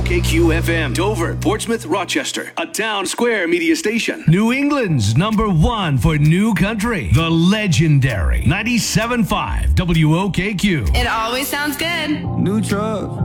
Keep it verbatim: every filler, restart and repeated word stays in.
K Q F M, Dover, Portsmouth, Rochester, a Town Square media station. New England's number one for new country, the legendary ninety-seven point five W O K Q. It always sounds good. New truck.